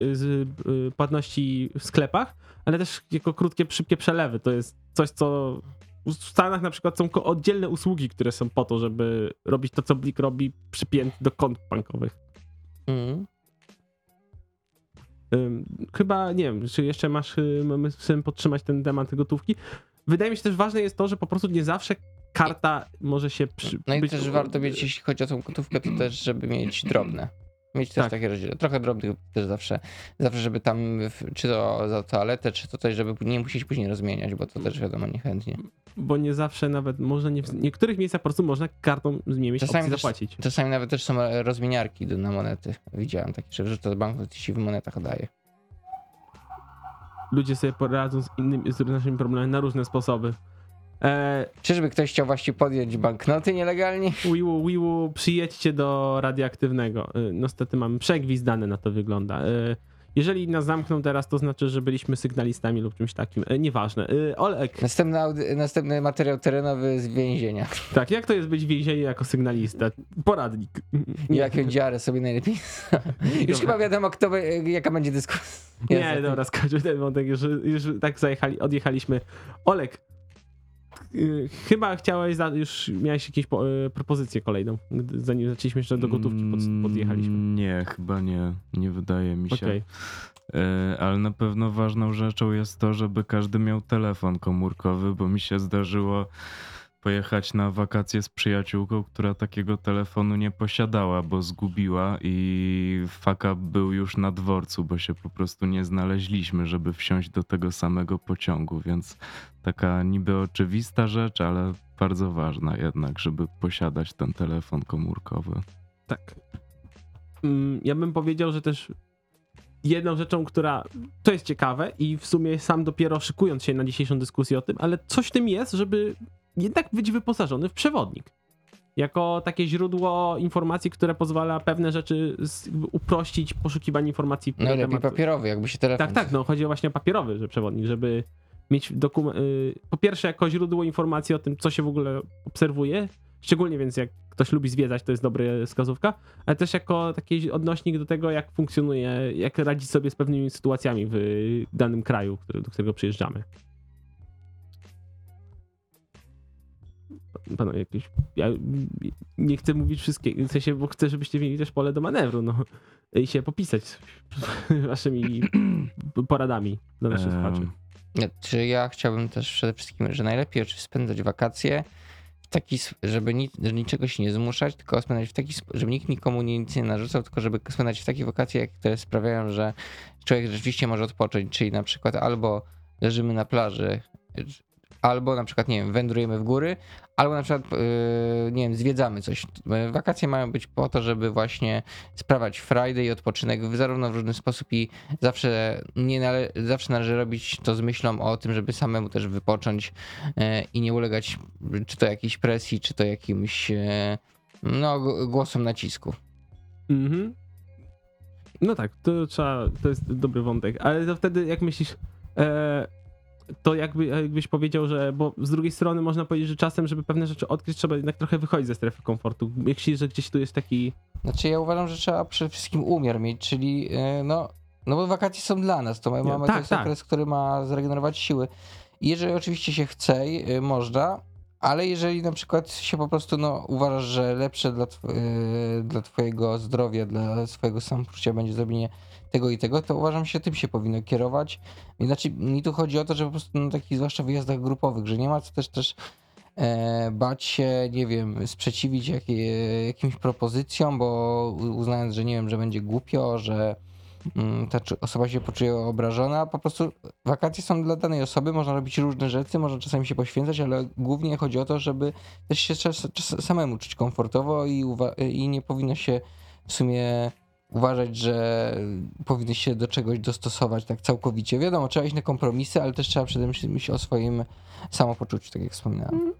płatności w sklepach, ale też jako krótkie, szybkie przelewy. To jest coś, co w Stanach na przykład są oddzielne usługi, które są po to, żeby robić to, co Blik robi, przypięty do kont bankowych. Chyba, nie wiem, czy jeszcze chcemy podtrzymać ten temat gotówki. Wydaje mi się też ważne jest to, że po prostu nie zawsze karta może się No i też warto mieć, jeśli chodzi o tą gotówkę, to też, żeby mieć drobne. Mieć też takie rozdziały. Trochę drobnych też zawsze, żeby tam, czy to za toaletę, czy to też, żeby nie musieć później rozmieniać, bo to też wiadomo niechętnie. Bo nie zawsze nawet można, w niektórych miejscach po prostu można kartą nie mieć opcji zapłacić. Czasami nawet też są rozmieniarki na monety. Widziałem takie, że wrzuca banknot i ci w monetach daje. Ludzie sobie poradzą z naszymi problemami na różne sposoby. Czyżby ktoś chciał właśnie podjąć banknoty nielegalnie? Wiwu, przyjedźcie do radioaktywnego. Niestety mamy przegwizdane, na to wygląda. Jeżeli nas zamkną teraz, to znaczy, że byliśmy sygnalistami lub czymś takim. Nieważne. Olek. Następny materiał terenowy z więzienia. Tak, jak to jest być w więzieniu jako sygnalista? Poradnik. Jaką dziarę sobie najlepiej. Już chyba wiadomo, jaka będzie dyskusja. Nie, dobra, skończmy ten wątek. Już tak odjechaliśmy. Olek. Chyba już miałeś jakieś propozycję kolejną, zanim zaczęliśmy jeszcze do gotówki podjechaliśmy. Nie, chyba nie wydaje mi się. Okay. Ale na pewno ważną rzeczą jest to, żeby każdy miał telefon komórkowy, bo mi się zdarzyło pojechać na wakacje z przyjaciółką, która takiego telefonu nie posiadała, bo zgubiła i fuck up był już na dworcu, bo się po prostu nie znaleźliśmy, żeby wsiąść do tego samego pociągu, więc taka niby oczywista rzecz, ale bardzo ważna jednak, żeby posiadać ten telefon komórkowy. Tak. Ja bym powiedział, że też jedną rzeczą, to jest ciekawe i w sumie sam dopiero szykując się na dzisiejszą dyskusję o tym, ale coś w tym jest, żeby jednak być wyposażony w przewodnik. Jako takie źródło informacji, które pozwala pewne rzeczy uprościć poszukiwanie informacji. No lepiej papierowy, jakby się telefon... Tak, no chodzi o właśnie papierowy przewodnik, żeby mieć po pierwsze jako źródło informacji o tym, co się w ogóle obserwuje, szczególnie więc jak ktoś lubi zwiedzać, to jest dobra wskazówka, ale też jako taki odnośnik do tego, jak funkcjonuje, jak radzić sobie z pewnymi sytuacjami w danym kraju, do którego przyjeżdżamy. Panowie, ja nie chcę mówić wszystkiego, w sensie, bo chcę, żebyście mieli też pole do manewru, no i się popisać waszymi poradami dla naszych słuchaczy. Czy ja chciałbym też przede wszystkim, że najlepiej oczywiście spędzać wakacje w taki, żeby niczego się nie zmuszać, tylko spędzać w taki sposób, żeby nikt nikomu nic nie narzucał, tylko żeby spędzać w takie wakacje, które sprawiają, że człowiek rzeczywiście może odpocząć, czyli na przykład albo leżymy na plaży, albo na przykład, nie wiem, wędrujemy w góry, albo na przykład, nie wiem, zwiedzamy coś. Wakacje mają być po to, żeby właśnie sprawiać frajdę i odpoczynek zarówno w różny sposób i zawsze należy robić to z myślą o tym, żeby samemu też wypocząć i nie ulegać czy to jakiejś presji, czy to jakimś głosom nacisku. Mhm. No tak, to jest dobry wątek, ale to wtedy jak myślisz... to jakbyś powiedział, że, bo z drugiej strony można powiedzieć, że czasem, żeby pewne rzeczy odkryć, trzeba jednak trochę wychodzić ze strefy komfortu. Jak myślisz, że gdzieś tu jest taki... Znaczy ja uważam, że trzeba przede wszystkim umiar mieć, czyli no bo wakacje są dla nas, to mamy to jest okres, który ma zregenerować siły. I jeżeli oczywiście się chce, można, ale jeżeli na przykład się po prostu uważasz, że lepsze dla twojego zdrowia, dla swojego samopoczucia będzie zrobienie tego i tego, to uważam, że tym się powinno kierować. Znaczy, mi tu chodzi o to, że po prostu na takich zwłaszcza wyjazdach grupowych, że nie ma co też bać się, nie wiem, sprzeciwić jakimś propozycjom, bo uznając, że nie wiem, że będzie głupio, że ta osoba się poczuje obrażona. Po prostu wakacje są dla danej osoby, można robić różne rzeczy, można czasami się poświęcać, ale głównie chodzi o to, żeby też się samemu czuć komfortowo i nie powinno się w sumie uważać, że powinny się do czegoś dostosować tak całkowicie. Wiadomo, trzeba iść na kompromisy, ale też trzeba przede wszystkim myśleć o swoim samopoczuciu, tak jak wspominałem.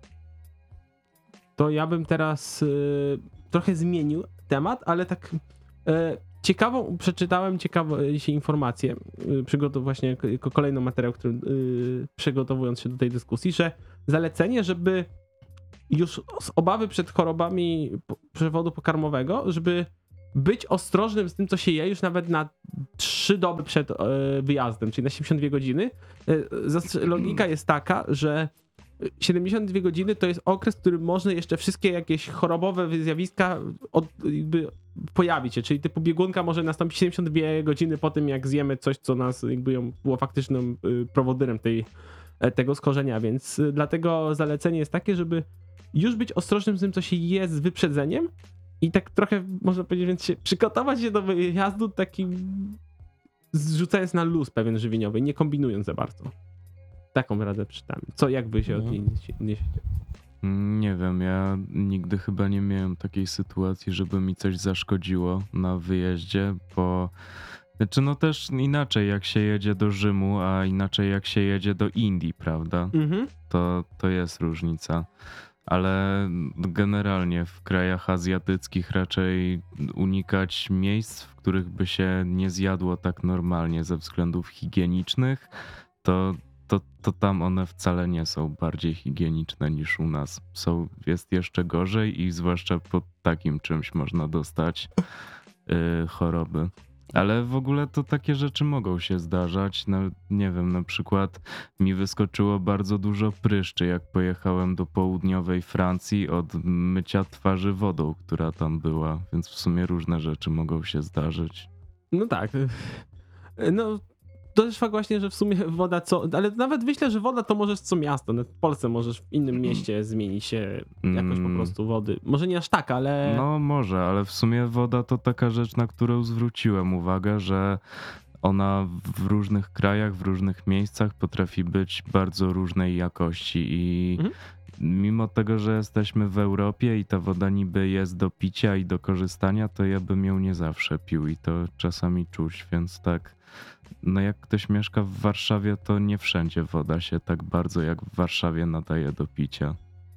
To ja bym teraz trochę zmienił temat, ale tak przeczytałem ciekawą się informację, właśnie jako kolejny materiał, który przygotowując się do tej dyskusji, że zalecenie, żeby już z obawy przed chorobami przewodu pokarmowego, żeby być ostrożnym z tym, co się je już nawet na 3 doby przed wyjazdem, czyli na 72 godziny. Logika jest taka, że 72 godziny to jest okres, w którym można jeszcze wszystkie jakieś chorobowe zjawiska jakby pojawić się, czyli typu biegunka może nastąpić 72 godziny po tym, jak zjemy coś, co nas jakby było faktycznym prowodyrem tego schorzenia, więc dlatego zalecenie jest takie, żeby już być ostrożnym z tym, co się je z wyprzedzeniem i tak trochę, można powiedzieć, więc się przygotować się do wyjazdu takim zrzucając na luz pewien żywieniowy, nie kombinując za bardzo. Taką radę przeczytałem. Jak wy się odniesiecie? Nie wiem, ja nigdy chyba nie miałem takiej sytuacji, żeby mi coś zaszkodziło na wyjeździe, bo znaczy no też inaczej jak się jedzie do Rzymu, a inaczej jak się jedzie do Indii, prawda? To jest różnica. Ale generalnie w krajach azjatyckich raczej unikać miejsc, w których by się nie zjadło tak normalnie ze względów higienicznych, to tam one wcale nie są bardziej higieniczne niż u nas. Jest jeszcze gorzej i zwłaszcza pod takim czymś można dostać choroby. Ale w ogóle to takie rzeczy mogą się zdarzać. No, nie wiem, na przykład mi wyskoczyło bardzo dużo pryszczy, jak pojechałem do południowej Francji od mycia twarzy wodą, która tam była. Więc w sumie różne rzeczy mogą się zdarzyć. No tak. No to też fakt właśnie, że w sumie woda ale nawet myślę, że woda to możesz co miasto. Nawet w Polsce możesz w innym mieście zmienić się jakoś po prostu wody. Może nie aż tak, ale... No może, ale w sumie woda to taka rzecz, na którą zwróciłem uwagę, że ona w różnych krajach, w różnych miejscach potrafi być bardzo różnej jakości i mimo tego, że jesteśmy w Europie i ta woda niby jest do picia i do korzystania, to ja bym ją nie zawsze pił i to czasami czuć, więc tak... No jak ktoś mieszka w Warszawie, to nie wszędzie woda się tak bardzo jak w Warszawie nadaje do picia.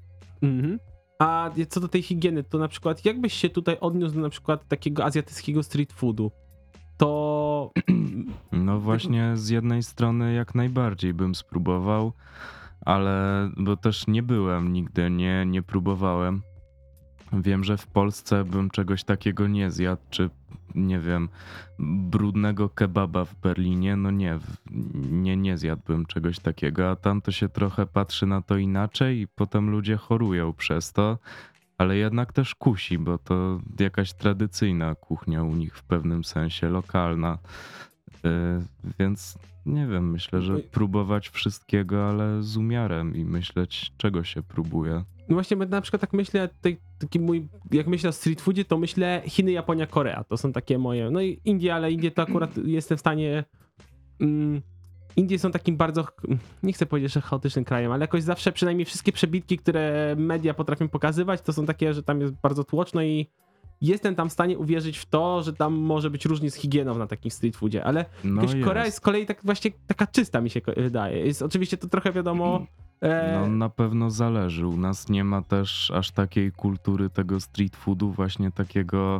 A co do tej higieny, to na przykład jak byś się tutaj odniósł do na przykład takiego azjatyckiego street foodu? To... No właśnie z jednej strony jak najbardziej bym spróbował, ale bo też nie byłem nigdy, nie próbowałem. Wiem, że w Polsce bym czegoś takiego nie zjadł, czy nie wiem, brudnego kebaba w Berlinie, no nie zjadłbym czegoś takiego, a tam to się trochę patrzy na to inaczej i potem ludzie chorują przez to, ale jednak też kusi, bo to jakaś tradycyjna kuchnia u nich w pewnym sensie, lokalna, więc nie wiem, myślę, że próbować wszystkiego, ale z umiarem i myśleć, czego się próbuje. No właśnie, na przykład tak myślę, jak myślę o street foodzie, to myślę Chiny, Japonia, Korea. To są takie moje, no i Indie, ale Indie to akurat jestem w stanie... Indie są takim bardzo, nie chcę powiedzieć, że chaotycznym krajem, ale jakoś zawsze przynajmniej wszystkie przebitki, które media potrafią pokazywać, to są takie, że tam jest bardzo tłoczno i jestem tam w stanie uwierzyć w to, że tam może być różnie z higieną na takim street foodzie, ale Korea jest z kolei tak właśnie taka czysta, mi się wydaje. Jest oczywiście to trochę wiadomo... No na pewno zależy. U nas nie ma też aż takiej kultury tego street foodu, właśnie takiego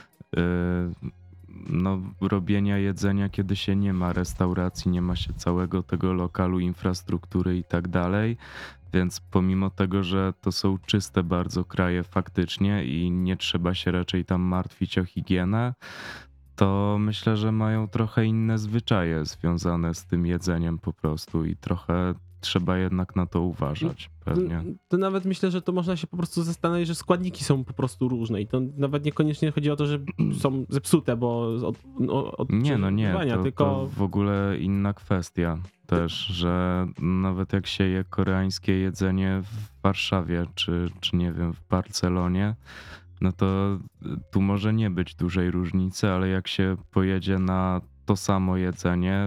no, robienia jedzenia, kiedy się nie ma restauracji, nie ma się całego tego lokalu, infrastruktury i tak dalej. Więc pomimo tego, że to są czyste bardzo kraje faktycznie i nie trzeba się raczej tam martwić o higienę, to myślę, że mają trochę inne zwyczaje związane z tym jedzeniem po prostu i trochę trzeba jednak na to uważać, pewnie. To nawet myślę, że to można się po prostu zastanowić, że składniki są po prostu różne i to nawet niekoniecznie chodzi o to, że są zepsute, bo to w ogóle inna kwestia też, że nawet jak się je koreańskie jedzenie w Warszawie, czy nie wiem, w Barcelonie, no to tu może nie być dużej różnicy, ale jak się pojedzie na to samo jedzenie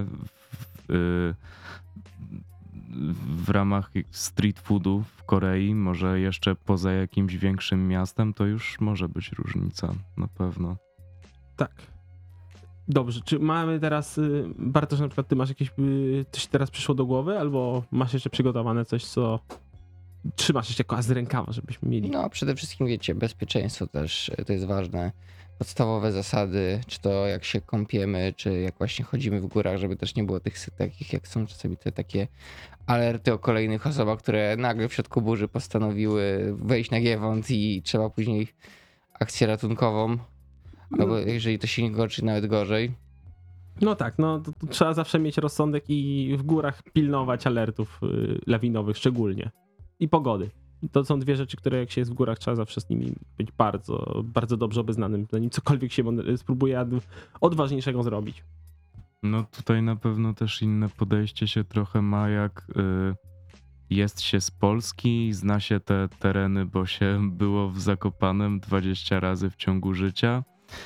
w ramach street foodu w Korei, może jeszcze poza jakimś większym miastem, to już może być różnica, na pewno. Tak. Dobrze, czy mamy teraz, Bartosz, na przykład ty masz jakieś, coś teraz przyszło do głowy, albo masz jeszcze przygotowane coś, co trzymasz jeszcze jako as z rękawa, żebyśmy mieli? No przede wszystkim wiecie, bezpieczeństwo też to jest ważne. Podstawowe zasady, czy to jak się kąpiemy, czy jak właśnie chodzimy w górach, żeby też nie było tych takich, jak są czasami te takie alerty o kolejnych osobach, które nagle w środku burzy postanowiły wejść na Giewont i trzeba później akcję ratunkową albo jeżeli to się nie gorzy, nawet gorzej. No tak, no to trzeba zawsze mieć rozsądek i w górach pilnować alertów lawinowych szczególnie. I pogody. To są dwie rzeczy, które jak się jest w górach, trzeba zawsze z nimi być bardzo, bardzo dobrze obeznanym, zanim cokolwiek się spróbuje odważniejszego zrobić. No tutaj na pewno też inne podejście się trochę ma, jak jest się z Polski, zna się te tereny, bo się było w Zakopanem 20 razy w ciągu życia,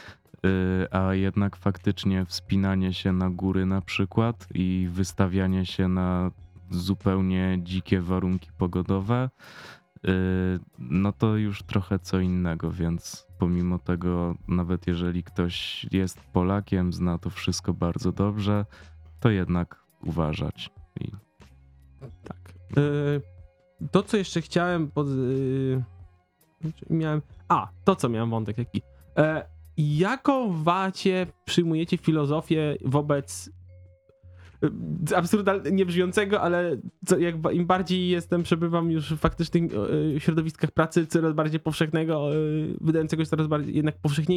a jednak faktycznie wspinanie się na góry na przykład i wystawianie się na zupełnie dzikie warunki pogodowe, no to już trochę co innego, więc pomimo tego, nawet jeżeli ktoś jest Polakiem, zna to wszystko bardzo dobrze, to jednak uważać. Tak. To, co jeszcze chciałem miałem... to, co miałem wątek jaki. Jaką wacie przyjmujecie filozofię wobec absurdalnie niebrzmiącego, ale im bardziej przebywam już w faktycznych środowiskach pracy coraz bardziej powszechnego, wydającego się coraz bardziej jednak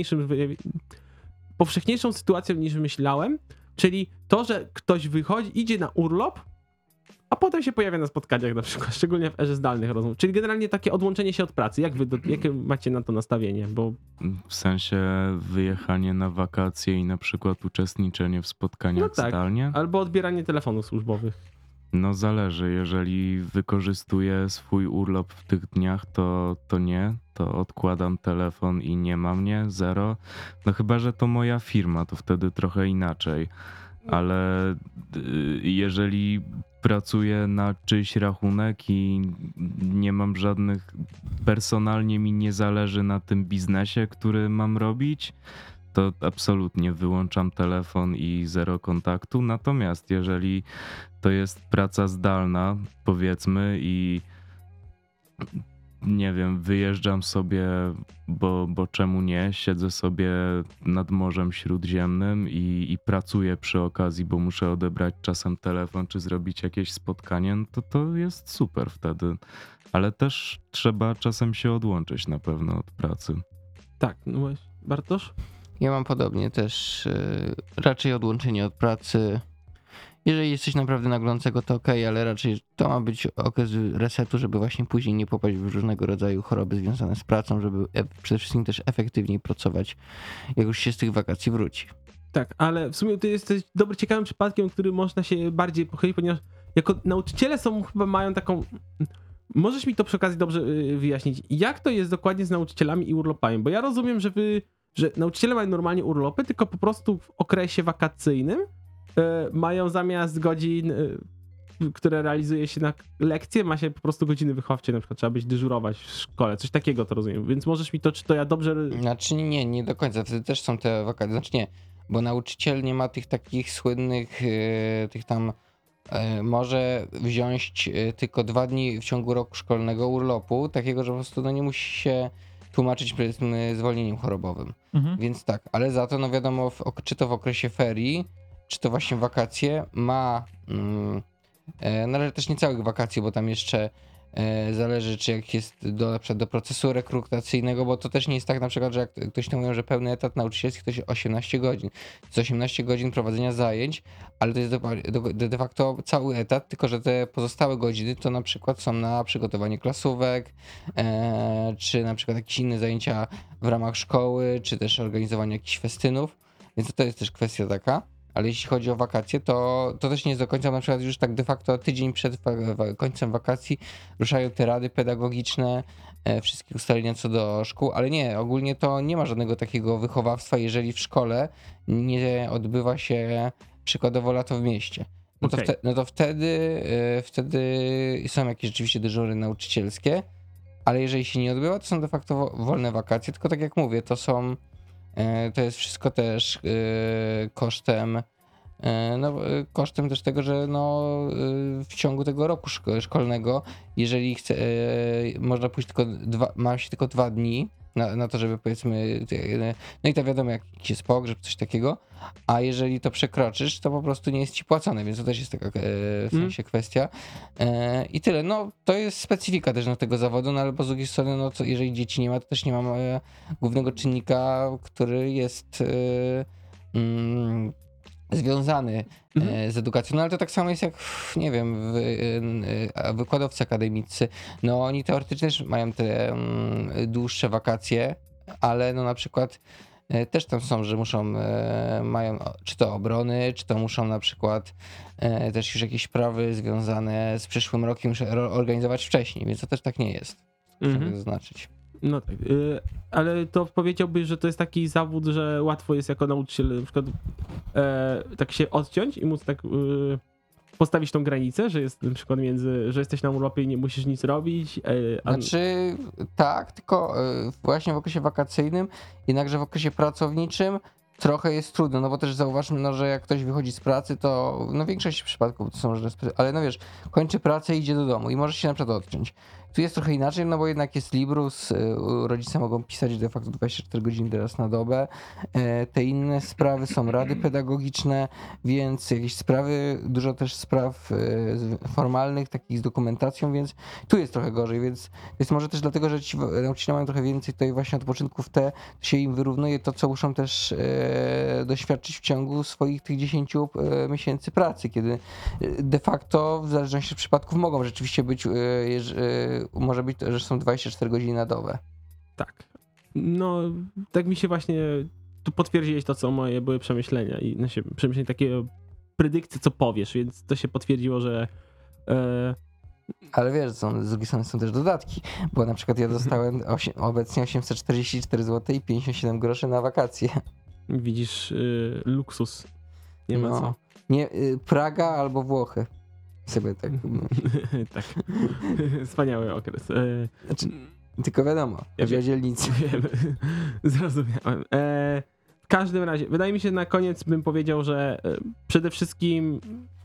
powszechniejszą sytuacją niż myślałem, czyli to, że ktoś idzie na urlop, a potem się pojawia na spotkaniach na przykład, szczególnie w erze zdalnych rozmów. Czyli generalnie takie odłączenie się od pracy. Jakie macie na to nastawienie? Bo... W sensie wyjechanie na wakacje i na przykład uczestniczenie w spotkaniach zdalnie? Albo odbieranie telefonów służbowych. No zależy. Jeżeli wykorzystuję swój urlop w tych dniach, to nie. To odkładam telefon i nie ma mnie, zero. No chyba, że to moja firma, to wtedy trochę inaczej. Ale jeżeli pracuję na czyjś rachunek i nie mam personalnie mi nie zależy na tym biznesie, który mam robić, to absolutnie wyłączam telefon i zero kontaktu. Natomiast jeżeli to jest praca zdalna, powiedzmy, i nie wiem, wyjeżdżam sobie, bo czemu nie, siedzę sobie nad Morzem Śródziemnym i pracuję przy okazji, bo muszę odebrać czasem telefon czy zrobić jakieś spotkanie, no to jest super wtedy. Ale też trzeba czasem się odłączyć na pewno od pracy. Tak, no właśnie. Bartosz? Ja mam podobnie też, raczej odłączenie od pracy. Jeżeli jest coś naprawdę naglącego, to okej, ale raczej to ma być okres resetu, żeby właśnie później nie popaść w różnego rodzaju choroby związane z pracą, żeby przede wszystkim też efektywniej pracować, jak już się z tych wakacji wróci. Tak, ale w sumie ty jesteś ciekawym przypadkiem, który można się bardziej pochylić, ponieważ jako nauczyciele mają taką... Możesz mi to przy okazji dobrze wyjaśnić, jak to jest dokładnie z nauczycielami i urlopami? Bo ja rozumiem, że nauczyciele mają normalnie urlopy, tylko po prostu w okresie wakacyjnym mają zamiast godzin, które realizuje się na lekcje, ma się po prostu godziny wychowawcze, na przykład trzeba być dyżurować w szkole, coś takiego to rozumiem, więc możesz mi to, czy to ja dobrze... Znaczy nie do końca, wtedy też są te wakacje, znaczy nie, bo nauczyciel nie ma tych takich słynnych, tych tam, może wziąć tylko 2 dni w ciągu roku szkolnego urlopu, takiego, że po prostu nie musi się tłumaczyć powiedzmy zwolnieniem chorobowym, więc tak, ale za to no wiadomo, czy to w okresie ferii, czy to właśnie wakacje, należy też nie całych wakacji, bo tam jeszcze zależy, czy jak jest na przykład do procesu rekrutacyjnego, bo to też nie jest tak na przykład, że jak ktoś to mówią, że pełny etat nauczycielski to jest 18 godzin. To jest 18 godzin prowadzenia zajęć, ale to jest de facto cały etat, tylko że te pozostałe godziny to na przykład są na przygotowanie klasówek, czy na przykład jakieś inne zajęcia w ramach szkoły, czy też organizowanie jakichś festynów, więc to jest też kwestia taka. Ale jeśli chodzi o wakacje, to też nie jest do końca, na przykład już tak de facto tydzień przed końcem wakacji ruszają te rady pedagogiczne, wszystkie ustalenia co do szkół, ale nie, ogólnie to nie ma żadnego takiego wychowawstwa, jeżeli w szkole nie odbywa się przykładowo lato w mieście. No to wtedy są jakieś rzeczywiście dyżury nauczycielskie, ale jeżeli się nie odbywa, to są de facto wolne wakacje, tylko tak jak mówię, to jest wszystko też kosztem Kosztem też tego, że w ciągu tego roku szkolnego, jeżeli można pójść ma się tylko 2 dni na to, żeby powiedzmy, no i to wiadomo, jakiś jest pogrzeb, coś takiego, a jeżeli to przekroczysz, to po prostu nie jest ci płacone, więc to też jest taka w sensie kwestia. I tyle. To jest specyfika też tego zawodu, ale z drugiej strony, jeżeli dzieci nie ma, to też nie ma głównego czynnika, który jest związany z edukacją. Ale to tak samo jest jak, nie wiem, wykładowcy akademicy. Oni teoretycznie też mają te dłuższe wakacje, ale na przykład też tam są, że mają czy to obrony, czy to muszą na przykład też już jakieś sprawy związane z przyszłym rokiem organizować wcześniej, więc to też tak nie jest. Chcę zaznaczyć. No tak, ale to powiedziałbyś, że to jest taki zawód, że łatwo jest jako nauczyciel na przykład tak się odciąć i móc tak postawić tą granicę, że jest na przykład że jesteś na urlopie i nie musisz nic robić. Znaczy tak, tylko właśnie w okresie wakacyjnym, jednakże w okresie pracowniczym trochę jest trudno, bo też zauważmy, że jak ktoś wychodzi z pracy, to w większości przypadków to są różne sprawy, ale wiesz, kończy pracę i idzie do domu i możesz się na przykład odciąć. Tu jest trochę inaczej, bo jednak jest Librus, rodzice mogą pisać de facto 24 godziny teraz na dobę. Te inne sprawy są rady pedagogiczne, więc jakieś sprawy, dużo też spraw formalnych, takich z dokumentacją, więc tu jest trochę gorzej, więc jest może też dlatego, że ci nauczyciele mają trochę więcej tutaj właśnie odpoczynków, się im wyrównuje to, co muszą też doświadczyć w ciągu swoich tych 10 miesięcy pracy, kiedy de facto w zależności od przypadków mogą rzeczywiście być może być, że są 24 godziny na dobę. Tak. Tak mi się właśnie tu potwierdziłeś to, co moje były przemyślenia i przemyślenia takie predykcje, co powiesz, więc to się potwierdziło, że ale wiesz, z drugiej strony są też dodatki, bo na przykład ja dostałem obecnie 844 zł i 57 groszy na wakacje. Widzisz, luksus. Nie ma co. Nie, Praga albo Włochy. Sobie tak. Tak. Wspaniały okres. Tylko wiadomo, chodzi o dzielnicy. Wiem. Zrozumiałem. W każdym razie, wydaje mi się, na koniec bym powiedział, że przede wszystkim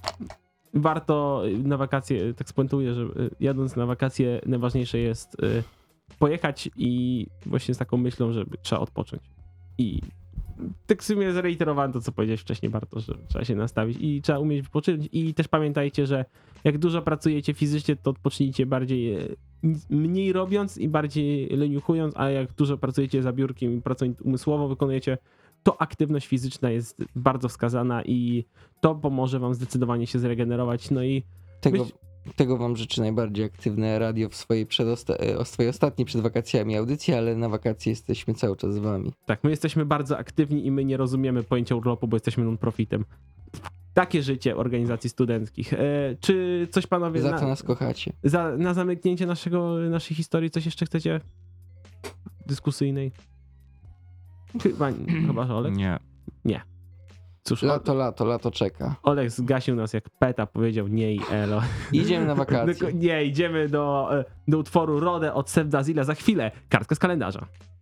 warto na wakacje, tak spuentuję, że jadąc na wakacje najważniejsze jest pojechać i właśnie z taką myślą, że trzeba odpocząć. I tak w sumie zreiterowałem to, co powiedziałeś wcześniej, Bartosz, że trzeba się nastawić i trzeba umieć wypocząć. I też pamiętajcie, że jak dużo pracujecie fizycznie, to odpocznijcie mniej robiąc i bardziej leniuchując, a jak dużo pracujecie za biurkiem i pracując umysłowo wykonujecie, to aktywność fizyczna jest bardzo wskazana i to pomoże wam zdecydowanie się zregenerować. No i tego wam życzę najbardziej. Aktywne radio w swojej ostatniej przed wakacjami audycji, ale na wakacje jesteśmy cały czas z wami. Tak, my jesteśmy bardzo aktywni i my nie rozumiemy pojęcia urlopu, bo jesteśmy non-profitem. Takie życie organizacji studenckich. Czy coś panowie... Za to nas kochacie. Na zamknięcie naszej historii coś jeszcze chcecie? Dyskusyjnej? Chyba, że Olek? Nie. Cóż, lato czeka. Olek zgasił nas jak peta, powiedział nie i elo. Idziemy na wakacje. Nie, idziemy do utworu Rodę od Sef Dazila za chwilę. Kartka z kalendarza.